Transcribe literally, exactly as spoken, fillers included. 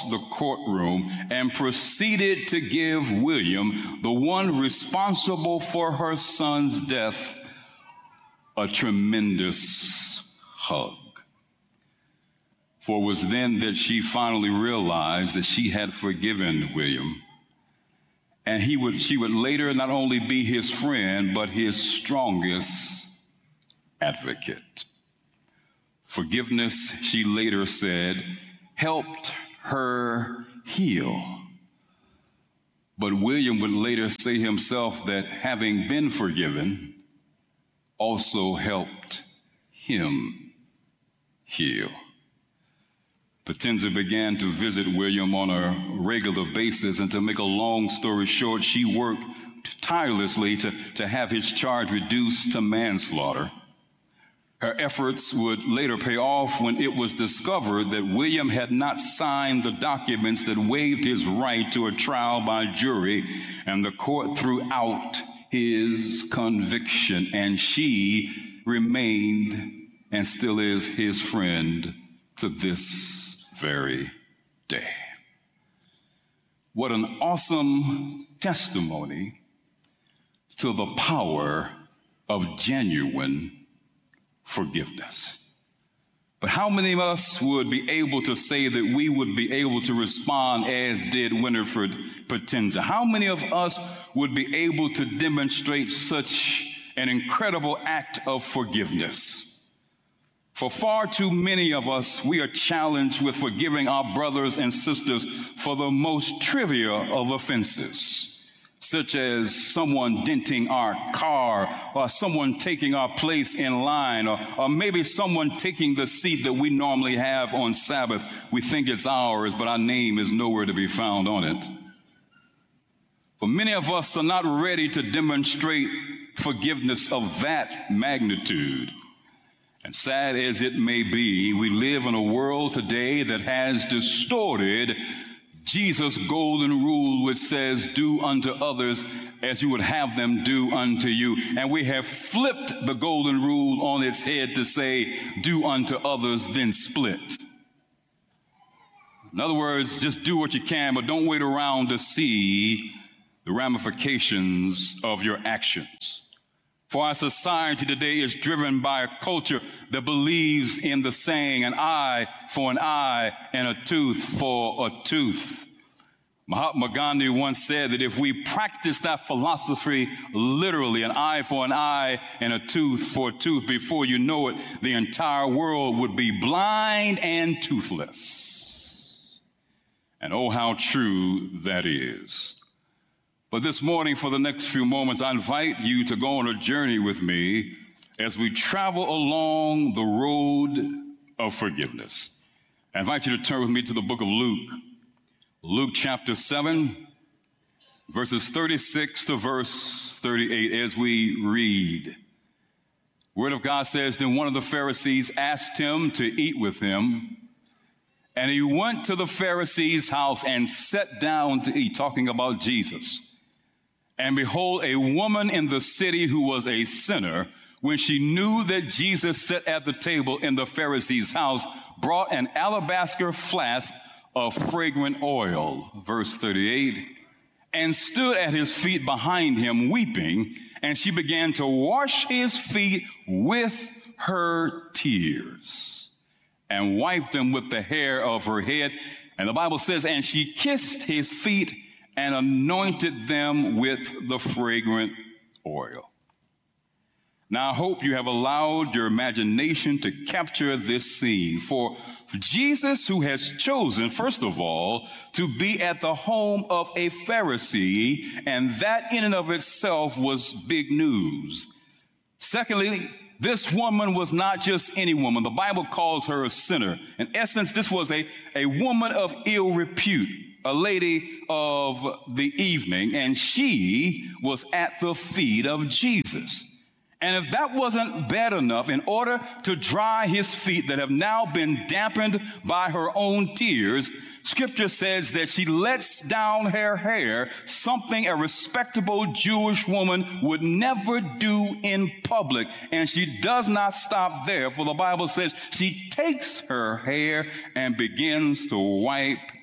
the courtroom and proceeded to give William, the one responsible for her son's death, a tremendous hug. For it was then that she finally realized that she had forgiven William, and he would, she would later not only be his friend, but his strongest advocate. Forgiveness, she later said, helped her heal. But William would later say himself that having been forgiven also helped him heal. Potenza began to visit William on a regular basis, and to make a long story short, she worked tirelessly to, to have his charge reduced to manslaughter. Her efforts would later pay off when it was discovered that William had not signed the documents that waived his right to a trial by jury, and the court threw out his conviction, and she remained and still is his friend to this very day. What an awesome testimony to the power of genuine forgiveness. But how many of us would be able to say that we would be able to respond as did Winifred Potenza? How many of us would be able to demonstrate such an incredible act of forgiveness? For far too many of us, we are challenged with forgiving our brothers and sisters for the most trivial of offenses, such as someone denting our car, or someone taking our place in line, or, or maybe someone taking the seat that we normally have on Sabbath. We think it's ours, but our name is nowhere to be found on it. For many of us are not ready to demonstrate forgiveness of that magnitude. And sad as it may be, we live in a world today that has distorted Jesus' golden rule, which says, do unto others as you would have them do unto you. And we have flipped the golden rule on its head to say, do unto others, then split. In other words, just do what you can, but don't wait around to see the ramifications of your actions. For our society today is driven by a culture that believes in the saying, an eye for an eye and a tooth for a tooth. Mahatma Gandhi once said that if we practice that philosophy literally, an eye for an eye and a tooth for a tooth, before you know it, the entire world would be blind and toothless. And oh, how true that is. But this morning, for the next few moments, I invite you to go on a journey with me as we travel along the road of forgiveness. I invite you to turn with me to the book of Luke, Luke chapter seven, verses thirty-six to verse thirty-eight, as we read. Word of God says, then one of the Pharisees asked him to eat with him, and he went to the Pharisee's house and sat down to eat, talking about Jesus. And behold, a woman in the city who was a sinner, when she knew that Jesus sat at the table in the Pharisee's house, brought an alabaster flask of fragrant oil, verse thirty-eight, and stood at his feet behind him weeping, and she began to wash his feet with her tears and wiped them with the hair of her head. And the Bible says, and she kissed his feet and anointed them with the fragrant oil. Now, I hope you have allowed your imagination to capture this scene. For Jesus, who has chosen, first of all, to be at the home of a Pharisee, and that in and of itself was big news. Secondly, this woman was not just any woman. The Bible calls her a sinner. In essence, this was a, a woman of ill repute, a lady of the evening, and she was at the feet of Jesus. And if that wasn't bad enough, in order to dry his feet that have now been dampened by her own tears, Scripture says that she lets down her hair, something a respectable Jewish woman would never do in public. And she does not stop there, for the Bible says she takes her hair and begins to wipe